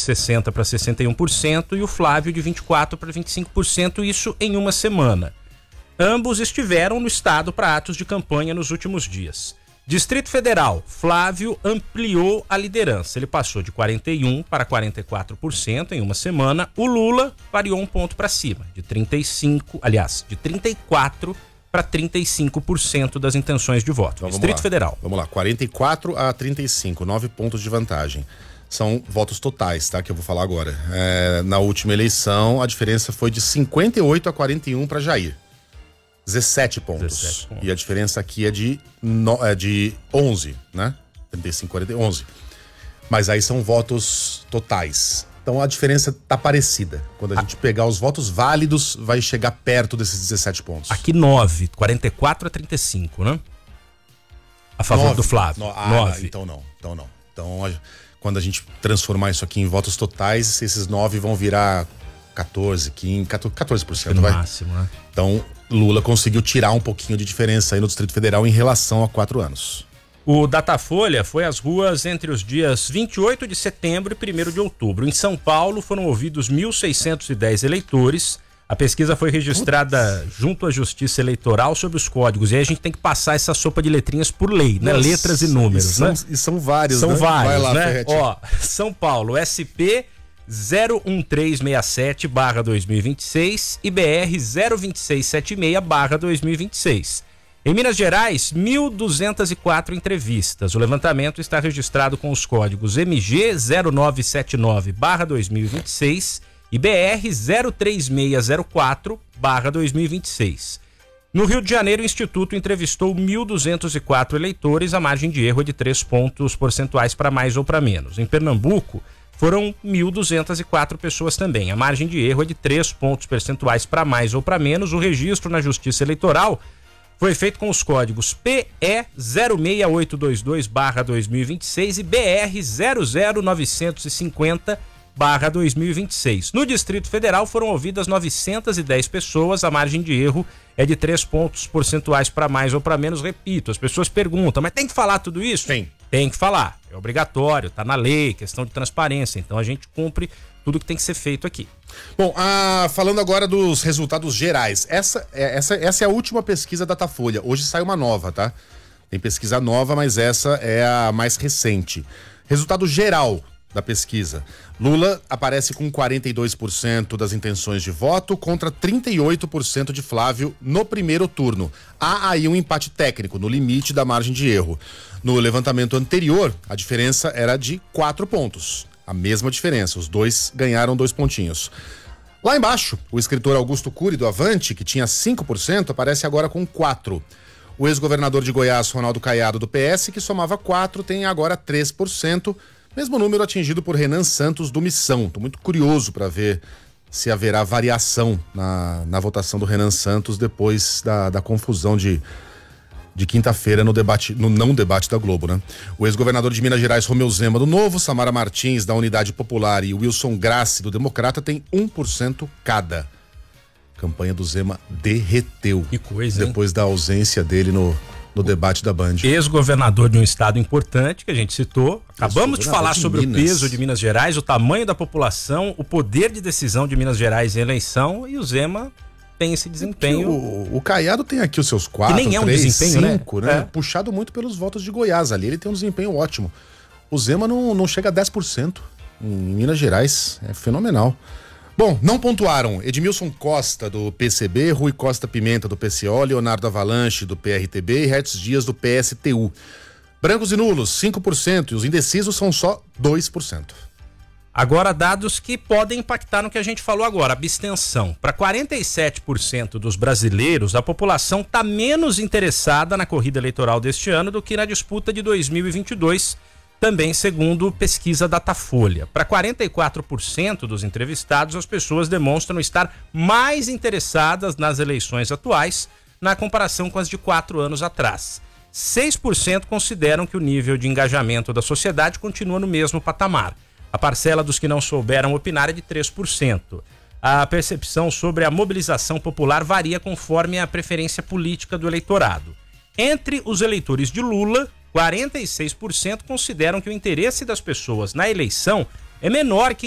60% para 61% e o Flávio de 24% para 25%, isso em uma semana. Ambos estiveram no estado para atos de campanha nos últimos dias. Distrito Federal, Flávio ampliou a liderança. Ele passou de 41% para 44% em uma semana. O Lula variou um ponto para cima, de 34% para 35% das intenções de voto. Então, Distrito Federal. Vamos lá, 44 a 35, 9 pontos de vantagem. São votos totais, tá? Que eu vou falar agora. Na última eleição, a diferença foi de 58 a 41 para Jair. 17 pontos. E a diferença aqui é de 11, né? 35, 40, 11. Mas aí são votos totais. Então a diferença tá parecida. Quando a gente pegar os votos válidos, vai chegar perto desses 17 pontos. Aqui 9, 44 a 35, né? A favor 9, do Flávio. 9. Então não. Então, quando a gente transformar isso aqui em votos totais, esses 9 vão virar 14, 15, 14%. No máximo, né? Então, Lula conseguiu tirar um pouquinho de diferença aí no Distrito Federal em relação a 4 anos. O Datafolha foi às ruas entre os dias 28 de setembro e 1º de outubro. Em São Paulo foram ouvidos 1.610 eleitores. A pesquisa foi registrada junto à Justiça Eleitoral sobre os códigos. E aí a gente tem que passar essa sopa de letrinhas por lei, né? Letras e números, né? E são vários, são né? Vários, Vai lá, né? Ferretti. Ó, São Paulo, SP 01367/2026 e BR 02676/2026. Em Minas Gerais, 1.204 entrevistas. O levantamento está registrado com os códigos MG 0979/2026 e BR 03604/2026. No Rio de Janeiro, o Instituto entrevistou 1.204 eleitores. A margem de erro é de 3 pontos percentuais para mais ou para menos. Em Pernambuco, foram 1.204 pessoas também. A margem de erro é de 3 pontos percentuais para mais ou para menos. O registro na Justiça Eleitoral foi feito com os códigos PE 06822/2026 e BR 00950/2026. No Distrito Federal foram ouvidas 910 pessoas, a margem de erro é de 3 pontos percentuais para mais ou para menos. Repito, as pessoas perguntam, mas tem que falar tudo isso? Tem que falar, é obrigatório, tá na lei, questão de transparência, então a gente cumpre tudo que tem que ser feito aqui. Bom, falando agora dos resultados gerais, essa é a última pesquisa da Datafolha. Hoje sai uma nova, tá? Tem pesquisa nova, mas essa é a mais recente. Resultado geral da pesquisa. Lula aparece com 42% das intenções de voto contra 38% de Flávio no primeiro turno. Há aí um empate técnico, no limite da margem de erro. No levantamento anterior, a diferença era de 4 pontos. A mesma diferença, os dois ganharam 2 pontinhos. Lá embaixo, o escritor Augusto Cury, do Avante, que tinha 5%, aparece agora com 4%. O ex-governador de Goiás, Ronaldo Caiado, do PS, que somava 4%, tem agora 3%. Mesmo número atingido por Renan Santos, do Missão. Estou muito curioso para ver se haverá variação na votação do Renan Santos depois da confusão de quinta-feira no não debate da Globo, né? O ex-governador de Minas Gerais, Romeu Zema, do Novo, Samara Martins, da Unidade Popular, e Wilson Grassi, do Democrata, tem 1% cada. A campanha do Zema derreteu. Que coisa, depois da ausência dele no debate da Band. Ex-governador de um estado importante que a gente citou. Acabamos de falar sobre o peso de Minas Gerais, o tamanho da população, o poder de decisão de Minas Gerais em eleição, e o Zema tem esse desempenho. O Caiado tem aqui os seus 4, que nem 3, é um desempenho, 5, né? Puxado muito pelos votos de Goiás ali. Ele tem um desempenho ótimo. O Zema não chega a 10% em Minas Gerais. É fenomenal. Bom, não pontuaram Edmilson Costa, do PCB, Rui Costa Pimenta, do PCO, Leonardo Avalanche, do PRTB e Hertz Dias, do PSTU. Brancos e nulos, 5%, e os indecisos são só 2%. Agora, dados que podem impactar no que a gente falou agora, abstenção. Para 47% dos brasileiros, a população está menos interessada na corrida eleitoral deste ano do que na disputa de 2022, também segundo pesquisa Datafolha. Para 44% dos entrevistados, as pessoas demonstram estar mais interessadas nas eleições atuais na comparação com as de 4 anos atrás. 6% consideram que o nível de engajamento da sociedade continua no mesmo patamar. A parcela dos que não souberam opinar é de 3%. A percepção sobre a mobilização popular varia conforme a preferência política do eleitorado. Entre os eleitores de Lula, 46% consideram que o interesse das pessoas na eleição é menor que